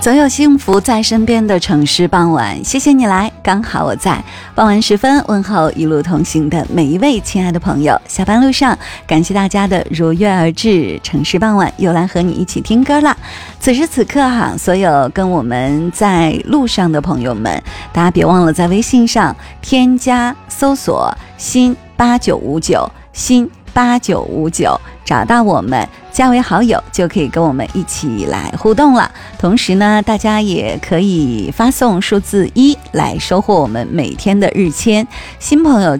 总有幸福在身边的城市傍晚，谢谢你来，刚好我在。傍晚时分，问候一路同行的每一位亲爱的朋友。下班路上，感谢大家的如约而至。城市傍晚又来和你一起听歌啦。此时此刻所有跟我们在路上的朋友们，大家别忘了在微信上添加搜索新8959新8959，找到我们加为好友，就可以跟我们一起来互动了。同时呢，大家也可以发送数字1来收获我们每天的日签。新朋友